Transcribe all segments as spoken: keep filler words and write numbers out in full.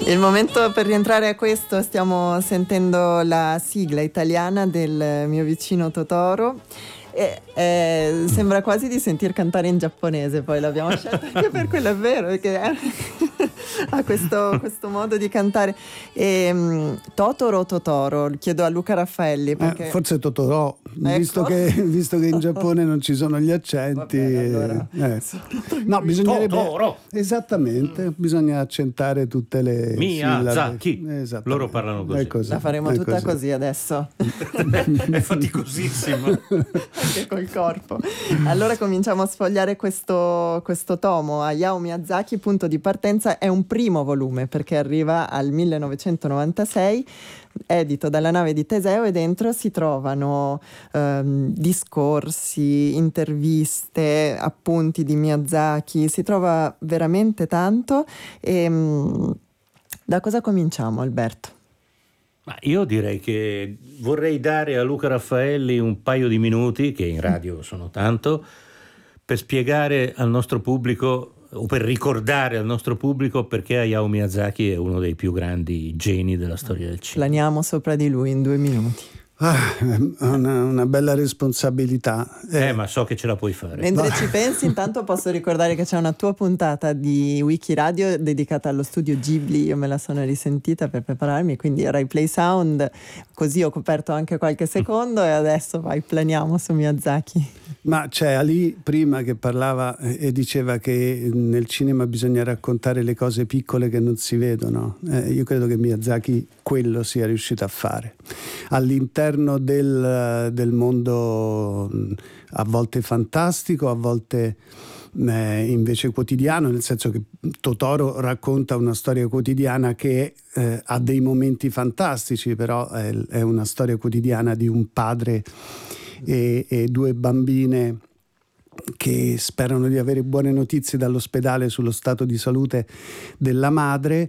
Il momento per rientrare a questo, stiamo sentendo la sigla italiana del mio vicino Totoro. E, eh, sembra quasi di sentir cantare in giapponese, poi l'abbiamo scelta anche per quello, è vero, perché ha questo, questo modo di cantare. E, um, Totoro o Totoro? Chiedo a Luca Raffaelli perché... eh, forse Totoro, ecco. visto, che, visto che in Giappone non ci sono gli accenti. Bene, allora. eh. No, bisognerebbe Totoro. Esattamente, bisogna accentare tutte le Miyazaki. sillabe. Loro parlano così. così. La faremo è tutta così. così adesso. È faticosissimo. Anche col corpo. Allora cominciamo a sfogliare questo, questo tomo. Hayao Miyazaki, punto di partenza, è un primo volume perché arriva al millenovecentonovantasei, edito dalla Nave di Teseo, e dentro si trovano ehm, discorsi, interviste, appunti di Miyazaki, si trova veramente tanto. E, mh, da cosa cominciamo, Alberto? Ma io direi che vorrei dare a Luca Raffaelli un paio di minuti, che in radio sono tanto, per spiegare al nostro pubblico o per ricordare al nostro pubblico perché Hayao Miyazaki è uno dei più grandi geni della storia del cinema. Planiamo sopra di lui in due minuti. Ah, una, una bella responsabilità. Eh, ma so che ce la puoi fare. Mentre ci pensi, intanto posso ricordare che c'è una tua puntata di Wiki Radio dedicata allo studio Ghibli. Io me la sono risentita per prepararmi, quindi Rai Play Sound, così ho coperto anche qualche secondo e adesso vai, planiamo su Miyazaki. Ma c'è Ali prima che parlava e diceva che nel cinema bisogna raccontare le cose piccole che non si vedono. Eh, io credo che Miyazaki quello sia riuscito a fare. All'interno del, del mondo a volte fantastico, a volte eh, invece quotidiano, nel senso che Totoro racconta una storia quotidiana che eh, ha dei momenti fantastici, però è, è una storia quotidiana di un padre e, e due bambine che sperano di avere buone notizie dall'ospedale sullo stato di salute della madre.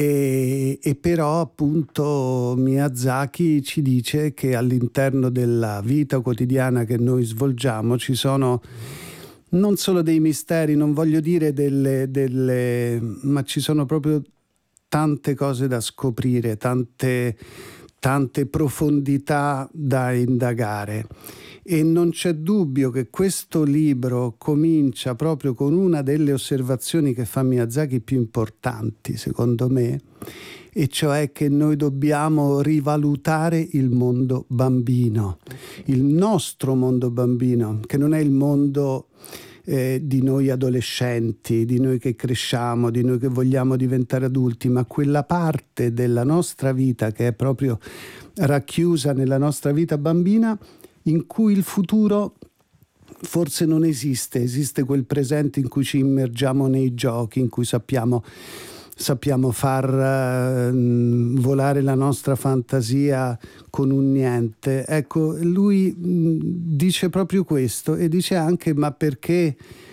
E, e però appunto Miyazaki ci dice che all'interno della vita quotidiana che noi svolgiamo ci sono non solo dei misteri, non voglio dire delle, delle ma ci sono proprio tante cose da scoprire, tante, tante profondità da indagare. E non c'è dubbio che questo libro comincia proprio con una delle osservazioni che fa Miyazaki più importanti, secondo me, e cioè che noi dobbiamo rivalutare il mondo bambino, il nostro mondo bambino, che non è il mondo eh, di noi adolescenti, di noi che cresciamo, di noi che vogliamo diventare adulti, ma quella parte della nostra vita che è proprio racchiusa nella nostra vita bambina, in cui il futuro forse non esiste, esiste quel presente in cui ci immergiamo nei giochi, in cui sappiamo, sappiamo far uh, volare la nostra fantasia con un niente. Ecco, lui mh, dice proprio questo e dice anche: ma perché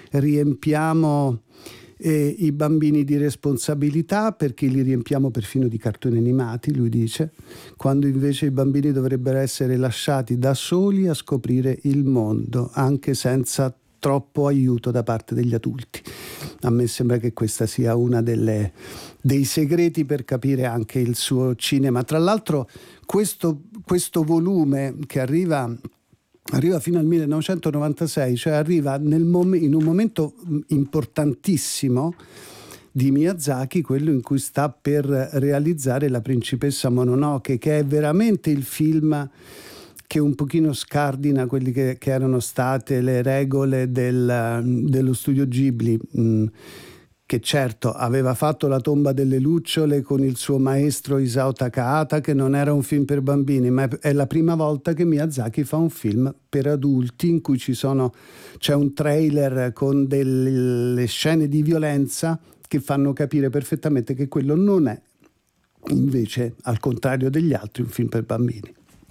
riempiamo eh, i bambini di responsabilità? Perché li riempiamo perfino di cartoni animati, lui dice, quando invece i bambini dovrebbero essere lasciati da soli a scoprire il mondo, anche senza troppo aiuto da parte degli adulti. A me sembra che questa sia una delle dei segreti per capire anche il suo cinema. Tra l'altro questo, questo volume che arriva arriva fino al millenovecentonovantasei, cioè arriva nel mom- in un momento importantissimo di Miyazaki, quello in cui sta per realizzare La principessa Mononoke, che è veramente il film che un pochino scardina quelli che, che erano state le regole del, dello studio Ghibli, mh, che certo aveva fatto La tomba delle lucciole con il suo maestro Isao Takahata, che non era un film per bambini, ma è la prima volta che Miyazaki fa un film per adulti in cui ci sono, c'è un trailer con delle scene di violenza che fanno capire perfettamente che quello non è, invece, al contrario degli altri, un film per bambini.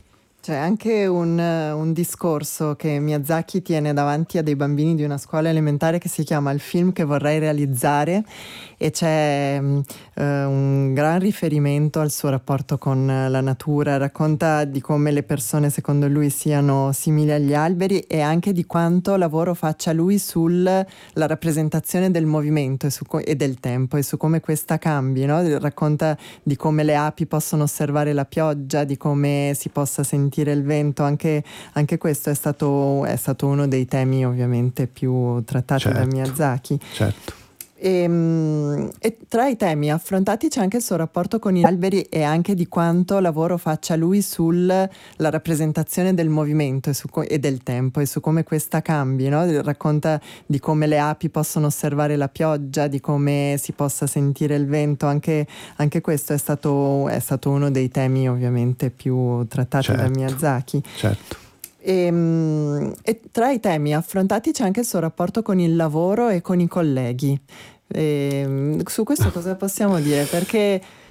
C'è anche un, un discorso che Miyazaki tiene davanti a dei bambini di una scuola elementare che si chiama Il film che vorrei realizzare, e c'è eh, un gran riferimento al suo rapporto con la natura. Racconta di come le persone secondo lui siano simili agli alberi e anche di quanto lavoro faccia lui sulla rappresentazione del movimento e, su co- e del tempo e su come questa cambi, no? Racconta di come le api possono osservare la pioggia, di come si possa sentire il vento. Anche, anche questo è stato, è stato uno dei temi ovviamente più trattati certo, da Miyazaki. Certo. E, e tra i temi affrontati c'è anche il suo rapporto con gli alberi e anche di quanto lavoro faccia lui sulla rappresentazione del movimento e, su co- e del tempo e su come questa cambi, no? Racconta di come le api possono osservare la pioggia, di come si possa sentire il vento. Anche, anche questo è stato, è stato uno dei temi ovviamente più trattati certo, da Miyazaki. Certo. E, e tra i temi affrontati c'è anche il suo rapporto con il lavoro e con i colleghi. E, su questo cosa possiamo dire? Perché